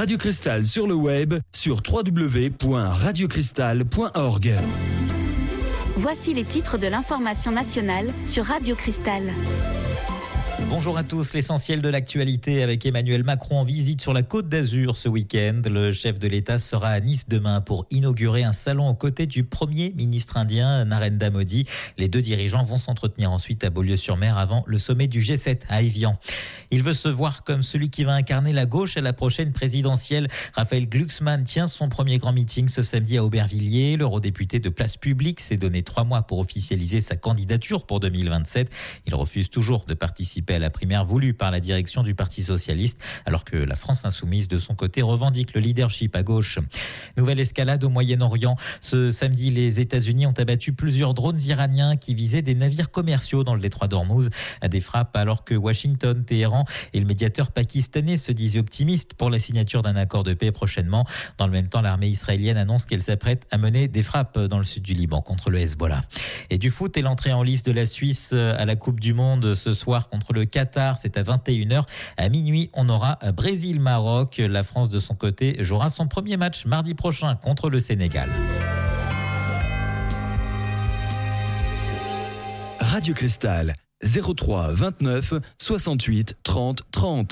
Radio Cristal sur le web sur www.radiocristal.org. Voici les titres de l'information nationale sur Radio Cristal. Bonjour à tous, l'essentiel de l'actualité avec Emmanuel Macron en visite sur la Côte d'Azur ce week-end. Le chef de l'État sera à Nice demain pour inaugurer un salon aux côtés du Premier ministre indien Narendra Modi. Les deux dirigeants vont s'entretenir ensuite à Beaulieu-sur-Mer avant le sommet du G7 à Évian. Il veut se voir comme celui qui va incarner la gauche à la prochaine présidentielle. Raphaël Glucksmann tient son premier grand meeting ce samedi à Aubervilliers. L'eurodéputé de Place Publique s'est donné 3 mois pour officialiser sa candidature pour 2027. Il refuse toujours de participer à la primaire voulue par la direction du Parti socialiste, alors que la France insoumise, de son côté, revendique le leadership à gauche. Nouvelle escalade au Moyen-Orient. Ce samedi, les États-Unis ont abattu plusieurs drones iraniens qui visaient des navires commerciaux dans le détroit d'Ormuz. Des frappes alors que Washington, Téhéran et le médiateur pakistanais se disaient optimistes pour la signature d'un accord de paix prochainement. Dans le même temps, l'armée israélienne annonce qu'elle s'apprête à mener des frappes dans le sud du Liban contre le Hezbollah. Et du foot et l'entrée en lice de la Suisse à la Coupe du Monde ce soir contre le Qatar, c'est à 21h. À minuit, on aura Brésil-Maroc. La France, de son côté, jouera son premier match mardi prochain contre le Sénégal. Radio Cristal 03 29 68 30 30.